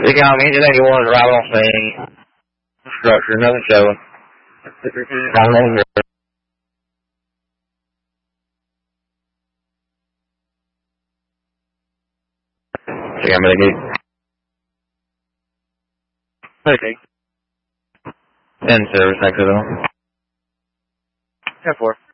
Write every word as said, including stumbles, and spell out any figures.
You got me, engine eighty-one, arrival on scene. Structure, nothing showing. I'm on your... You got me the gate. Okay. In service, exit on. ten four.